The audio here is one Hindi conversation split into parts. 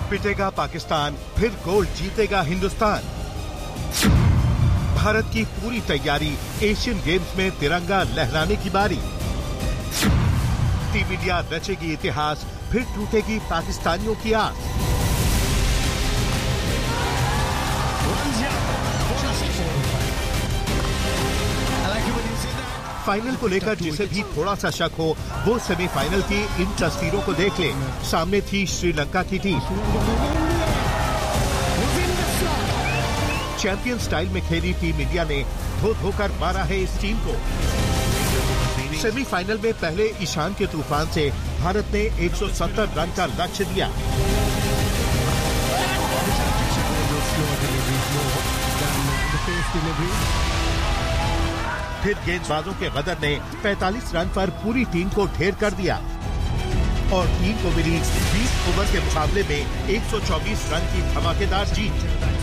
पिटेगा पाकिस्तान, फिर गोल्ड जीतेगा हिंदुस्तान। भारत की पूरी तैयारी, एशियन गेम्स में तिरंगा लहराने की बारी। टीम इंडिया रचेगी इतिहास, फिर टूटेगी पाकिस्तानियों की आस। फाइनल को लेकर जिसे भी थोड़ा सा शक हो, वो सेमीफाइनल की इन तस्वीरों को देख ले। सामने थी श्रीलंका की टीम। चैंपियन स्टाइल में खेली टीम इंडिया ने धो धोकर मारा है इस टीम को। सेमीफाइनल में पहले ईशान के तूफान से भारत ने 170 रन का लक्ष्य दिया। फिर गेंदबाजों के गदर ने 45 रन पर पूरी टीम को ढेर कर दिया और टीम को मिली 20 ओवर के मुकाबले में 124 रन की धमाकेदार जीत।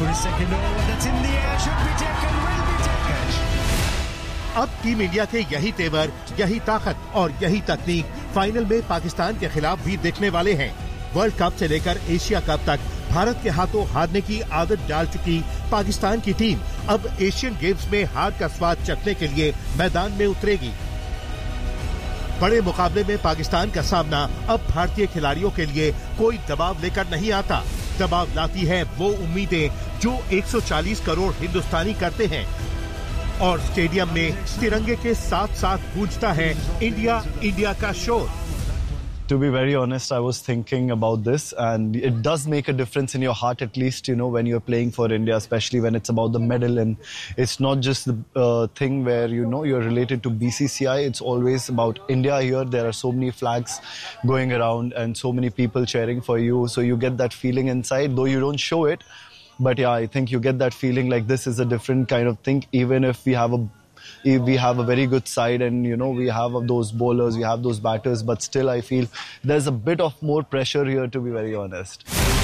अब टीम इंडिया के यही तेवर, यही ताकत और यही तकनीक फाइनल में पाकिस्तान के खिलाफ भी दिखने वाले हैं। वर्ल्ड कप से लेकर एशिया कप तक भारत के हाथों हारने की आदत डाल चुकी पाकिस्तान की टीम अब एशियन गेम्स में हार का स्वाद चखने के लिए मैदान में उतरेगी। बड़े मुकाबले में पाकिस्तान का सामना अब भारतीय खिलाड़ियों के लिए कोई दबाव लेकर नहीं आता। दबाव लाती है वो उम्मीदें जो 140 करोड़ हिंदुस्तानी करते हैं और स्टेडियम में तिरंगे के साथ साथ गूंजता है इंडिया इंडिया का शोर। To be very honest, I was thinking about this, and it does make a difference in your heart, at least, you know, when you're playing for India, especially when it's about the medal. And it's not just the thing where, you know, you're related to BCCI. It's always about India here. There are so many flags going around and so many people cheering for you. So you get that feeling inside, though you don't show it. But yeah, I think you get that feeling like this is a different kind of thing, even if we have a very good side and, you know, we have those bowlers, we have those batters, but still I feel there's a bit of more pressure here, to be very honest.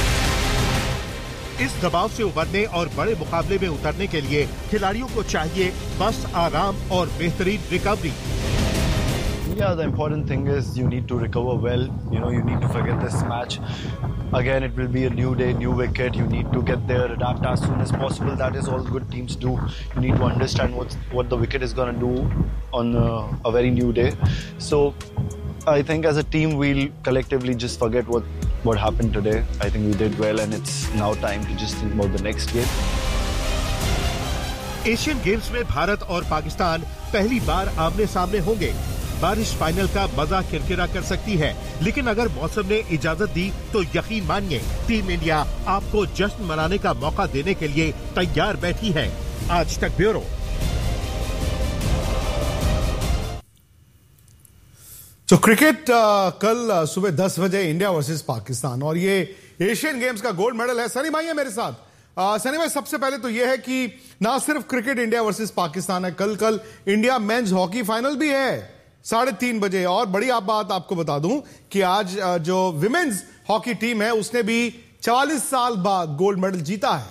इस दबाव से उबरने और बड़े मुकाबले में उतरने के लिए खिलाड़ियों को चाहिए बस आराम और बेहतरीन recovery. Yeah, the important thing is you need to recover well. You know, you need to forget this match. Again, it will be a new day, new wicket. You need to get there, adapt as soon as possible. That is all good teams do. You need to understand what the wicket is going to do on a very new day. So, I think as a team, we'll collectively just forget what happened today. I think we did well, and it's now time to just think about the next game. Asian games में भारत और पाकिस्तान पहली बार आमने सामने होंगे। बारिश फाइनल का मजा किरकिरा कर सकती है, लेकिन अगर मौसम ने इजाजत दी तो यकीन मानिए टीम इंडिया आपको जश्न मनाने का मौका देने के लिए तैयार बैठी है। आज तक ब्यूरो। तो क्रिकेट कल सुबह 10 बजे इंडिया वर्सेस पाकिस्तान और ये एशियन गेम्स का गोल्ड मेडल है। सनी भाई है मेरे साथ। सनी भाई, सबसे पहले तो ये है कि ना सिर्फ क्रिकेट इंडिया वर्सेस पाकिस्तान है, कल इंडिया मेंस हॉकी फाइनल भी है 3:30 बजे। और बड़ी बात आपको बता दूं कि आज जो विमेन्स हॉकी टीम है उसने भी 44 साल बाद गोल्ड मेडल जीता है।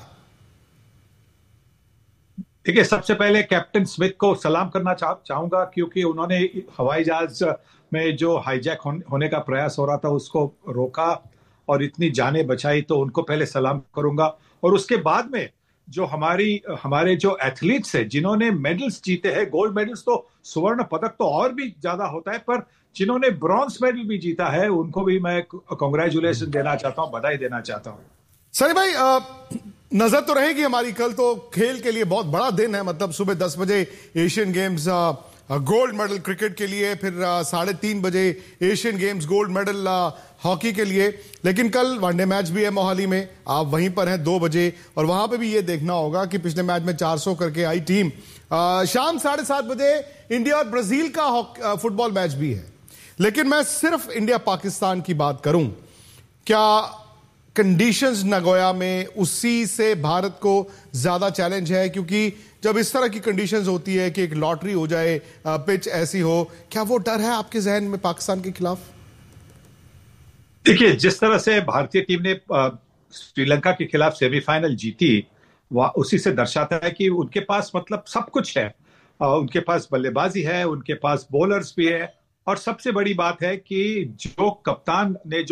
देखिए, सबसे पहले कैप्टन स्मिथ को सलाम करना चाहूंगा क्योंकि उन्होंने हवाई जहाज में जो हाईजैक होने का प्रयास हो रहा था उसको रोका और इतनी जानें बचाई, तो उनको पहले सलाम करूंगा। और उसके बाद में जो हमारे जो एथलीट्स हैं जिन्होंने मेडल्स जीते हैं, गोल्ड मेडल्स तो स्वर्ण पदक तो और भी ज्यादा होता है, पर जिन्होंने ब्रॉन्ज मेडल भी जीता है उनको भी मैं कांग्रेचुलेशन देना चाहता हूं, बधाई देना चाहता हूं। सनी भाई, नजर तो रहेगी हमारी, कल तो खेल के लिए बहुत बड़ा दिन है। मतलब सुबह 10 बजे Asian games gold medal cricket के लिए, फिर 3:30 बजे Asian games gold medal hockey के लिए। लेकिन कल वनडे मैच भी है मोहाली में, आप वहीं पर हैं 2 बजे, और वहां पे भी ये देखना होगा कि पिछले मैच में 400 करके आई टीम। शाम 7:30 बजे इंडिया और ब्राजील का फुटबॉल मैच भी है। लेकिन मैं सिर्फ इंडिया पाकिस्तान की बात करूं, क्या कंडीशंस नागोया में उसी से भारत को ज्यादा चैलेंज है? क्योंकि जब इस तरह की कंडीशंस होती है कि एक लॉटरी हो जाए, पिच ऐसी हो, क्या वो डर है आपके जहन में पाकिस्तान के खिलाफ? देखिए, जिस तरह से भारतीय टीम ने श्रीलंका के खिलाफ सेमीफाइनल जीती, वह उसी से दर्शाता है कि उनके पास मतलब सब कुछ है। उनके पास बल्लेबाजी है, उनके पास बॉलर्स भी है, और सबसे बड़ी बात है कि जो कप्तान ने जो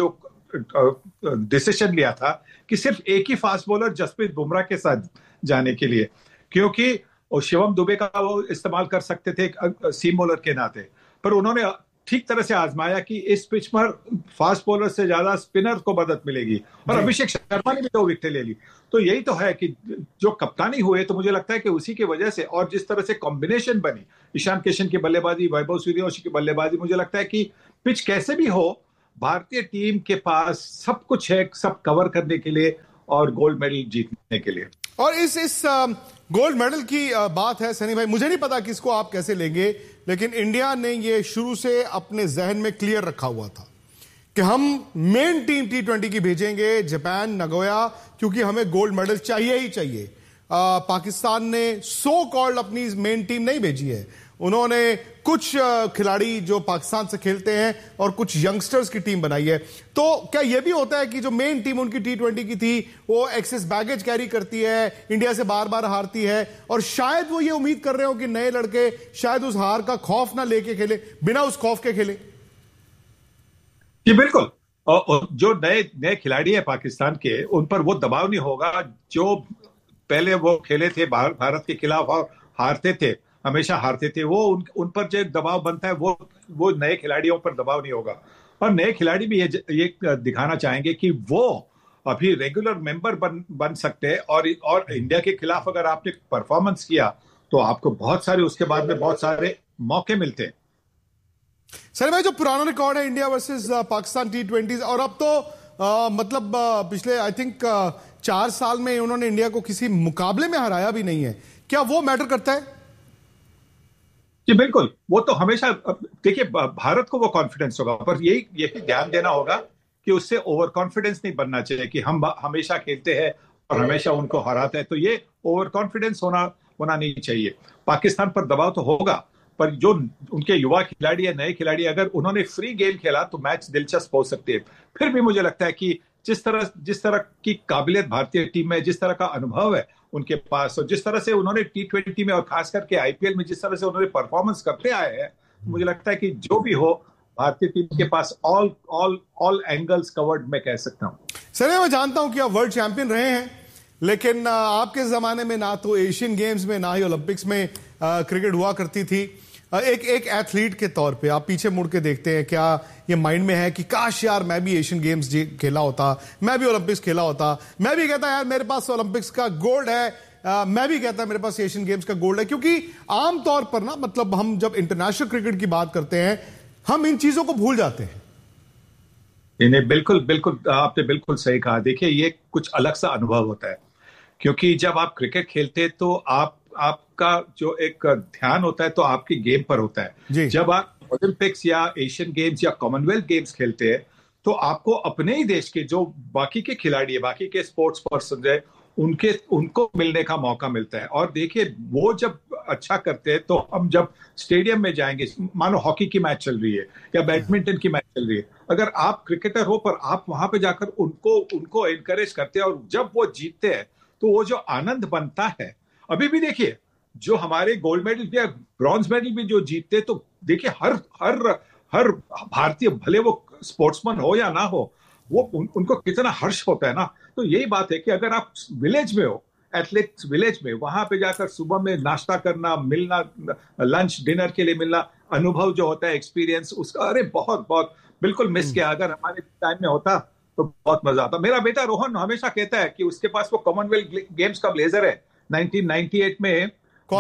डिसीजन लिया था कि सिर्फ एक ही फास्ट बॉलर जसप्रीत बुमराह के साथ जाने के लिए, क्योंकि शिवम दुबे का वो इस्तेमाल कर सकते थे सीम बॉलर के नाते, पर उन्होंने ठीक तरह से आजमाया कि इस पिच पर फास्ट बॉलर से ज्यादा स्पिनर को मदद मिलेगी, और अभिषेक शर्मा ने भी 2 विकेटें ले ली। तो यही तो है कि जो कप्तानी हुए, तो मुझे लगता है कि उसी की वजह से, और जिस तरह से कॉम्बिनेशन बनी ईशान किशन की बल्लेबाजी, वैभव सूर्यवंशी की बल्लेबाजी, मुझे लगता है कि पिच कैसे भी हो, भारतीय टीम के पास सब कुछ है, सब कवर करने के लिए और गोल्ड मेडल जीतने के लिए। और इस गोल्ड मेडल की बात है सनी भाई, मुझे नहीं पता किसको आप कैसे लेंगे, लेकिन इंडिया ने ये शुरू से अपने जहन में क्लियर रखा हुआ था कि हम मेन टीम T20 की भेजेंगे जापान नगोया, क्योंकि हमें गोल्ड मेडल चाहिए ही चाहिए। पाकिस्तान ने सो कॉल्ड अपनी मेन टीम नहीं भेजी है, उन्होंने कुछ खिलाड़ी जो पाकिस्तान से खेलते हैं और कुछ यंगस्टर्स की टीम बनाई है। तो क्या यह भी होता है कि जो मेन टीम उनकी T20 की थी वो एक्सेस बैगेज कैरी करती है, इंडिया से बार बार हारती है, और शायद वो ये उम्मीद कर रहे हो कि नए लड़के शायद उस हार का खौफ ना लेके खेले, बिना उस खौफ के खेले? जी बिल्कुल, और जो नए खिलाड़ी है पाकिस्तान के, उन पर वो दबाव नहीं होगा जो पहले वो खेले थे भारत के खिलाफ और हारते थे, हमेशा हारते थे। वो उन पर जो दबाव बनता है वो नए खिलाड़ियों पर दबाव नहीं होगा। और नए खिलाड़ी भी ये दिखाना चाहेंगे कि वो अभी रेगुलर मेंबर बन सकते हैं, और इंडिया के खिलाफ अगर आपने परफॉर्मेंस किया तो आपको बहुत सारे उसके बाद में बहुत सारे मौके मिलते हैं। सर भाई, जो पुराना रिकॉर्ड है इंडिया वर्सेस पाकिस्तान T20, और अब तो मतलब पिछले आई थिंक 4 साल में उन्होंने इंडिया को किसी मुकाबले में हराया भी नहीं है, क्या वो मैटर करता है? जी बिल्कुल, वो तो हमेशा, देखिए भारत को वो कॉन्फिडेंस होगा, पर यही ध्यान देना होगा कि उससे ओवर कॉन्फिडेंस नहीं बनना चाहिए कि हम हमेशा खेलते हैं और हमेशा उनको हराते हैं, तो ये ओवर कॉन्फिडेंस होना नहीं चाहिए। पाकिस्तान पर दबाव तो होगा, पर जो उनके युवा खिलाड़ी या नए खिलाड़ी, अगर उन्होंने फ्री गेम खेला तो मैच दिलचस्प हो सकते हैं। फिर भी मुझे लगता है कि जिस तरह की काबिलियत भारतीय टीम में, जिस तरह का अनुभव है उनके पास, और जिस तरह से उन्होंने T20 में और खास करके IPL में जिस तरह से उन्होंने परफॉर्मेंस करते आए हैं, मुझे लगता है कि जो भी हो, भारतीय टीम के पास ऑल एंगल्स कवर्ड, मैं कह सकता हूं। सर, मैं जानता हूं कि आप वर्ल्ड चैंपियन रहे हैं, लेकिन आपके जमाने में ना तो एशियन गेम्स में ना ही ओलंपिक्स में क्रिकेट हुआ करती थी। एक एथलीट के तौर पे आप पीछे मुड़ के देखते हैं, क्या ये माइंड में है कि काश यार मैं भी एशियन गेम्स खेला होता, मैं भी ओलंपिक्स खेला होता, मैं भी कहता यार मेरे पास ओलंपिक्स का गोल्ड है, मैं भी कहता मेरे पास एशियन गेम्स का गोल्ड है? क्योंकि आमतौर पर ना, मतलब हम जब इंटरनेशनल क्रिकेट की बात करते हैं, हम इन चीजों को भूल जाते हैं। नहीं, बिल्कुल आपने बिल्कुल सही कहा। देखिए, ये कुछ अलग सा अनुभव होता है, क्योंकि जब आप क्रिकेट खेलते हैं तो आपका जो एक ध्यान होता है तो आपकी गेम पर होता है। जब आप ओलंपिक्स या एशियन गेम्स या कॉमनवेल्थ गेम्स खेलते हैं तो आपको अपने ही देश के जो बाकी के खिलाड़ी है, बाकी के स्पोर्ट्स पर्सन है, उनको मिलने का मौका मिलता है। और देखिए, वो जब अच्छा करते हैं तो हम जब स्टेडियम में जाएंगे, मानो हॉकी की मैच चल रही है या बैडमिंटन की मैच चल रही है, अगर आप क्रिकेटर हो पर आप वहां पे जाकर उनको एनकरेज करते हैं, और जब वो जीतते हैं तो वो जो आनंद बनता है, अभी भी देखिए जो हमारे गोल्ड मेडल या ब्रॉन्ज मेडल भी जो जीतते, तो देखिए हर भारतीय, भले वो स्पोर्ट्समैन हो या ना हो, वो उनको कितना हर्ष होता है ना। तो यही बात है कि अगर आप विलेज में हो, एथलेटिक्स विलेज में, वहां पे जाकर सुबह में नाश्ता करना, मिलना, लंच डिनर के लिए मिलना, अनुभव जो होता है, एक्सपीरियंस उसका, अरे बहुत बिल्कुल मिस किया। अगर हमारे टाइम में होता तो बहुत मजा आता। मेरा बेटा रोहन हमेशा कहता है कि उसके पास वो कॉमनवेल्थ गेम्स का ब्लेजर है, 1998 में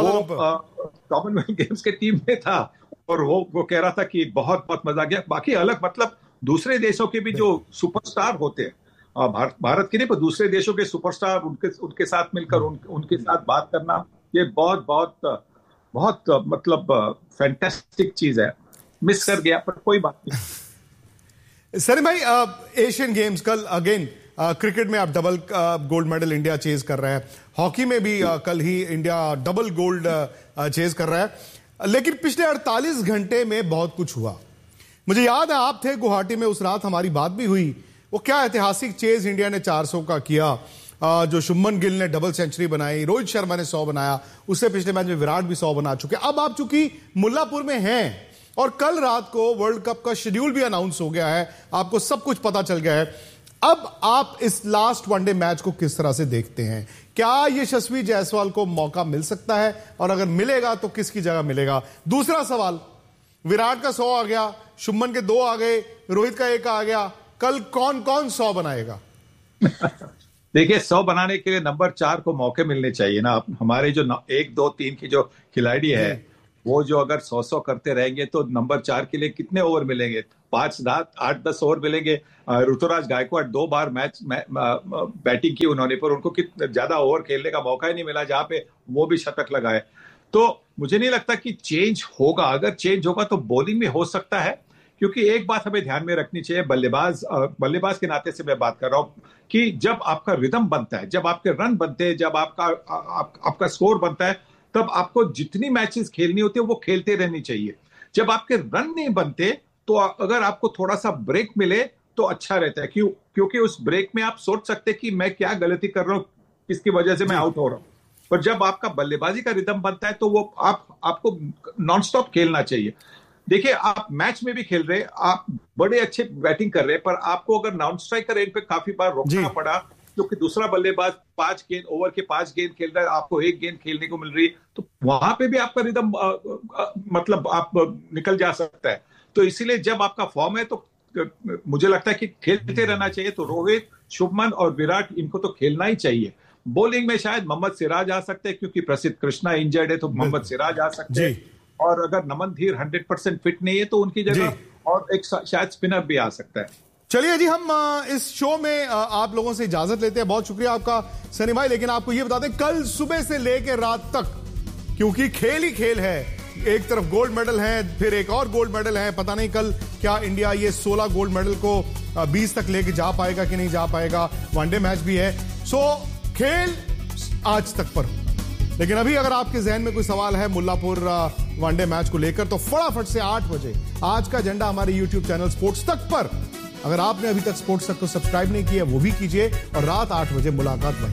कॉमनवेल्थ गेम्स के टीम में था, और वो कह रहा था कि बहुत मजा गया। बाकी अलग, मतलब दूसरे देशों के भी जो सुपरस्टार होते हैं, भारत के नहीं पर दूसरे देशों के सुपरस्टार, उनके साथ मिलकर उनके साथ बात करना, ये बहुत मतलब फैंटास्टिक चीज है। मिस कर गया, पर कोई बात नहीं। सनी भाई, एशियन गेम्स कल अगेन, क्रिकेट में आप double gold medal India chase कर रहा है, हॉकी में भी कल ही इंडिया डबल गोल्ड चेज कर रहा है। लेकिन पिछले 48 घंटे में बहुत कुछ हुआ। मुझे याद है आप थे गुवाहाटी में, उस रात हमारी बात भी हुई। वो क्या ऐतिहासिक चेज इंडिया ने 400 का किया, जो शुभमन गिल ने डबल सेंचुरी बनाई, रोहित शर्मा ने 100 बनाया, उससे पिछले मैच में विराट भी 100 बना चुके। अब आप चूंकि मुल्लापुर में हैं और कल रात को वर्ल्ड कप का शेड्यूल भी अनाउंस हो गया है, आपको सब कुछ पता चल गया है। अब आप इस लास्ट वनडे मैच को किस तरह से देखते हैं? क्या यशस्वी जायसवाल को मौका मिल सकता है, और अगर मिलेगा तो किसकी जगह मिलेगा? दूसरा सवाल, विराट का 100 आ गया, शुभमन के 2 आ गए, रोहित का 1 आ गया, कल कौन कौन 100 बनाएगा? देखिए, 100 बनाने के लिए नंबर 4 को मौके मिलने चाहिए ना। हमारे जो 1, 2, 3 की जो खिलाड़ी है, वो जो अगर 100 करते रहेंगे तो नंबर 4 के लिए कितने ओवर मिलेंगे? 5, 8, 10 ओवर मिलेंगे। ऋतुराज गायकवाड़ 2 बार मैच बैटिंग की उन्होंने, पर उनको कितना ज्यादा ओवर खेलने का मौका ही नहीं मिला, जहां पे वो भी शतक लगाए। तो मुझे नहीं लगता कि चेंज होगा। अगर चेंज होगा तो बॉलिंग में हो सकता है, क्योंकि एक बात हमें ध्यान में रखनी चाहिए, बल्लेबाज के नाते से मैं बात कर रहा हूं कि जब आपका रिदम बनता है, जब आपके रन बनते हैं, जब आपका स्कोर बनता है, तब आपको जितनी मैचेस खेलनी होती है वो खेलते रहनी चाहिए। जब आपके रन नहीं बनते तो अगर आपको थोड़ा सा ब्रेक मिले तो अच्छा रहता है, क्योंकि उस ब्रेक में आप सोच सकते हैं कि मैं क्या गलती कर रहा हूं, किसकी वजह से मैं आउट हो रहा हूं। पर जब आपका बल्लेबाजी का रिदम बनता है तो वो आपको नॉनस्टॉप खेलना चाहिए। देखिए, आप मैच में भी खेल रहे, आप बड़े अच्छे बैटिंग कर रहे हैं, पर आपको अगर नॉन स्ट्राइकर एंड पे काफी बार रोकना पड़ा, क्योंकि दूसरा बल्लेबाज 5 गेंद ओवर के 5 गेंद खेल रहा है, आपको 1 गेंद खेलने को मिल रही है, तो वहां पे भी आपका रिदम मतलब आप निकल जा सकता है। तो इसीलिए जब आपका फॉर्म है तो मुझे लगता है कि खेलते रहना चाहिए। तो रोहित, शुभमन और विराट, इनको तो खेलना ही चाहिए। बॉलिंग में शायद मोहम्मद सिराज आ सकते हैं, क्योंकि प्रसिद्ध कृष्णा इंजर्ड है, तो मोहम्मद सिराज आ सकते हैं। और अगर नमन धीर 100% फिट नहीं है तो उनकी जगह और एक शायद स्पिनर भी आ सकता है। चलिए जी, हम इस शो में आप लोगों से इजाजत लेते हैं। बहुत शुक्रिया आपका सनी भाई। लेकिन आपको यह बता दें, कल सुबह से लेकर रात तक, क्योंकि खेल ही खेल है, एक तरफ गोल्ड मेडल है, फिर एक और गोल्ड मेडल है, पता नहीं कल क्या इंडिया ये 16 गोल्ड मेडल को 20 तक लेके जा पाएगा कि नहीं जा पाएगा। वनडे मैच भी है, सो खेल आज तक पर। लेकिन अभी अगर आपके जहन में कोई सवाल है मुल्लापुर वनडे मैच को लेकर, तो फटाफट से 8 बजे आज का एजेंडा हमारे YouTube चैनल स्पोर्ट्स तक पर, अगर आपने अभी तक स्पोर्ट्स तक को सब्सक्राइब नहीं किया वो भी कीजिए, और रात 8 बजे मुलाकात